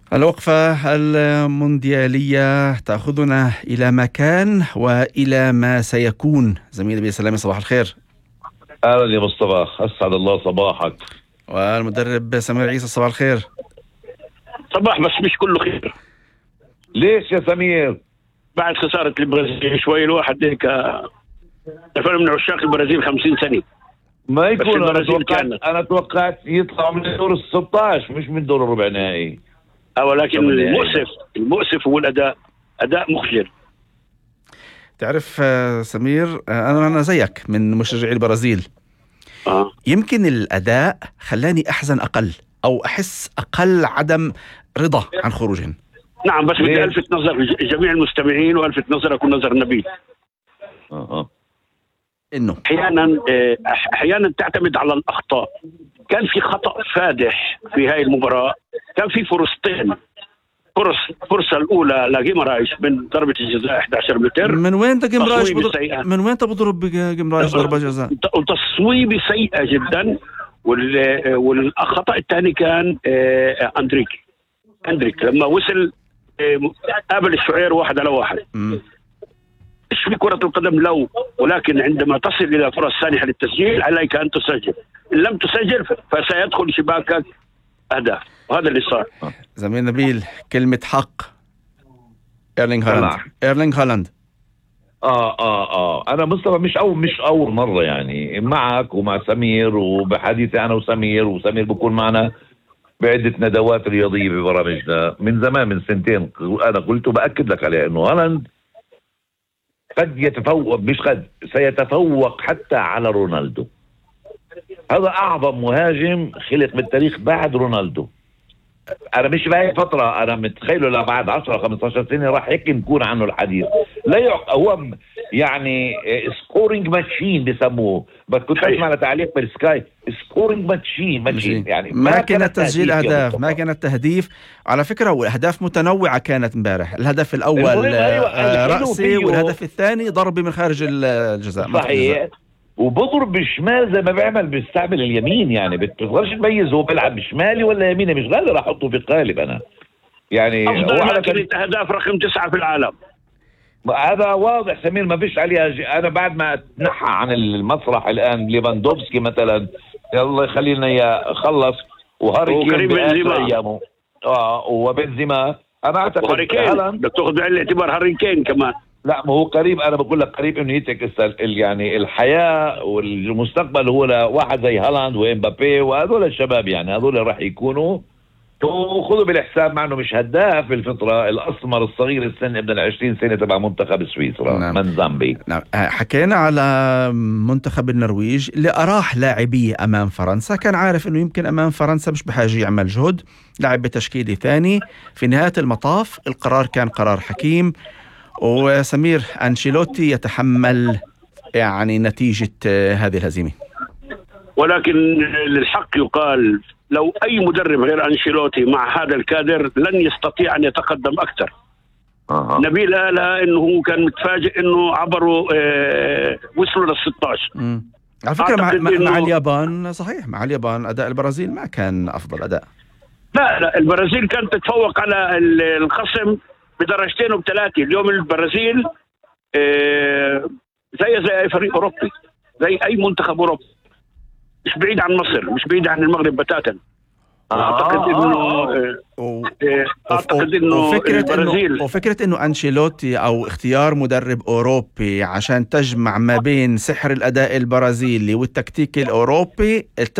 الوقفة المونديالية تأخذنا إلى مكان وإلى ما سيكون. زميلي نبيل سلامي، صباح الخير. أهلا يا مصطفى، أسعد الله صباحك. والمدرب سمير عيسى، صباح الخير. صباح بس مش كله خير. ليش يا سمير؟ بعد خسارة البرازيل شوي الواحد هيك فأنا من عشاق البرازيل 50 سنة. ما يكون أنا توقعت يطلع من دور ال16 مش من دور الربع نهائي. ولكن المؤسف هو الأداء، أداء مخجل. تعرف سمير، أنا زيك من مشجعي البرازيل. يمكن الأداء خلاني أحزن أقل أو أحس أقل عدم رضا عن خروجهم. نعم، بس بدي ألفت نظر جميع المستمعين وألفت نظرك ونظر نبيل. إنه أحيانا تعتمد على الأخطاء. كان في خطأ فادح في هاي المباراة، كان في فرصتين. فرصة الأولى لجيمرايش من ضربة الجزاء 11 متر. من وين جيمرايش من وين تضرب جيمرايش ضربة جزاء؟ وتصويبة سيئة جدا. والخطأ الثاني كان أندريك لما وصل قابل الشعير 1-1. مش في كرة القدم ولكن عندما تصل إلى فرص سانحة للتسجيل عليك أن تسجل. إن لم تسجل فسيدخل شباكك أهداف، وهذا اللي صار. زميل نبيل، كلمة حق. إيرلينغ هالاند. أنا مصطفى مش أول مرة يعني معك ومع سمير، وبحديثي أنا وسمير بكون معنا بعدة ندوات رياضية ببرامجنا من زمان، من سنتين. أنا قلت وبأكد لك عليه إنه هالاند قد يتفوق، سيتفوق حتى على رونالدو. هذا أعظم مهاجم خلق بالتاريخ بعد رونالدو. أنا مش بهاي فترة، أنا متخيله لبعد 10-15 سنة راح هيك نكون عنه الحديث. لا هو يعني سكورينج ماشين بسموه، بس كنت أسمع تعليق بالسكاي سكورينج ماشين يعني ما كانت تسجيل أهداف، ما كانت تهديف على فكرة. والأهداف متنوعة كانت امبارح. الهدف الأول رأسي، والهدف الثاني ضربة من خارج الجزاء. صحيح، وبضرب بالشمال زي ما بيستعمل اليمين. يعني بتقدرش تميز هو بيلعب بشمالي ولا يميني. مش غالي احطه في قالب انا يعني. افضل ماكينة اهداف رقم 9 في العالم. هذا واضح سمير، ما فيش عليها. انا بعد ما اتنحى عن المسرح الان ليفاندوفسكي مثلا، الله يخلينا اياه، خلص، وهاري كين باخر ايامه وبنزيما. انا اعتقد بدك تاخذ بعين الاعتبار هاري كين كمان. لا، ما هو قريب. انا بقول لك قريب انه يترك يعني الحياه والمستقبل هو لواحد زي هالاند وإمبابي وهذول الشباب. يعني هذول راح يكونوا، خذوا بالحساب، مع انه مش هداف الفتره، الاسمر الصغير السن ابن 20 سنه تبع منتخب سويسرا. نعم. من زامبي. نعم. حكينا على منتخب النرويج اللي أراح لاعبيه امام فرنسا. كان عارف انه يمكن امام فرنسا مش بحاجه يعمل جهد، لعب بتشكيله ثاني. في نهايه المطاف القرار كان قرار حكيم. وسمير، أنشيلوتي يتحمل يعني نتيجة هذه الهزيمة. ولكن للحق يقال، لو أي مدرب غير أنشيلوتي مع هذا الكادر لن يستطيع أن يتقدم أكثر. نبيل قال إنه هو كان متفاجئ إنه عبروا وصلوا لل16. على فكرة مع اليابان، صحيح، مع اليابان أداء البرازيل ما كان أفضل أداء. لا، البرازيل كانت تتفوق على الخصم بدرجتين وب3. اليوم البرازيل زي أي فريق أوروبي، زي أي منتخب أوروبي. مش بعيد عن مصر، مش بعيد عن المغرب بتاتا. أعتقد إنه البرازيل، وفكرة إنه أنشيلوتي أو اختيار مدرب أوروبي عشان تجمع ما بين سحر الأداء البرازيلي والتكتيك الأوروبي